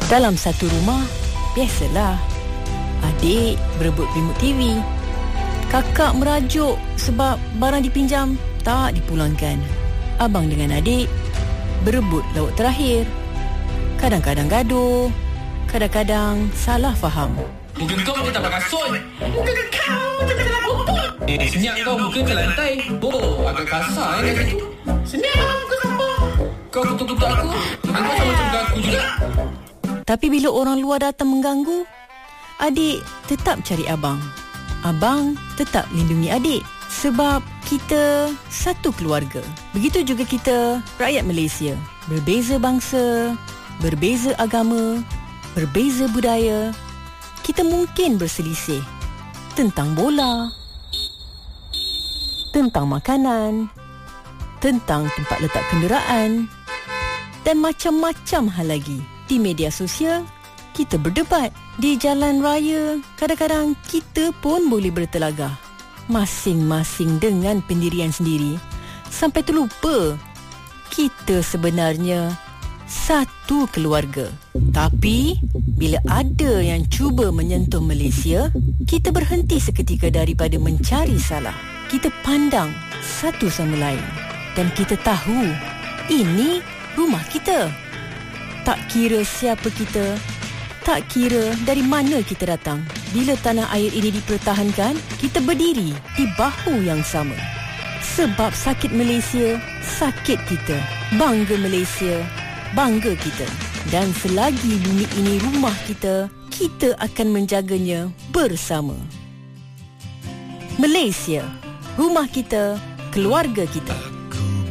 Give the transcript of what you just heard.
Dalam satu rumah, biasalah. Adik berebut remote TV. Kakak merajuk sebab barang dipinjam tak dipulangkan. Abang dengan adik berebut lauk terakhir. Kadang-kadang gaduh, kadang-kadang salah faham. Bukan kau ke tapak kasut. Bukan kau terkena rumput. Senyap kau bukan ke lantai. Agak kasar kat situ. Senyap ke sampah. Kau kutuk-kutuk aku. Aku sama macam aku juga. Tapi bila orang luar datang mengganggu, adik tetap cari abang. Abang tetap lindungi adik. Sebab kita satu keluarga. Begitu juga kita, rakyat Malaysia. Berbeza bangsa, berbeza agama, berbeza budaya. Kita mungkin berselisih tentang bola, tentang makanan, tentang tempat letak kenderaan dan macam-macam hal lagi. Di media sosial, kita berdebat. Di jalan raya, kadang-kadang kita pun boleh bertelagah. Masing-masing dengan pendirian sendiri. Sampai terlupa, kita sebenarnya satu keluarga. Tapi, bila ada yang cuba menyentuh Malaysia, kita berhenti seketika daripada mencari salah. Kita pandang satu sama lain. Dan kita tahu, ini rumah kita. Tak kira siapa kita, tak kira dari mana kita datang. Bila tanah air ini dipertahankan, kita berdiri di bahu yang sama. Sebab sakit Malaysia, sakit kita. Bangga Malaysia, bangga kita. Dan selagi bumi ini rumah kita, kita akan menjaganya bersama. Malaysia, rumah kita, keluarga kita.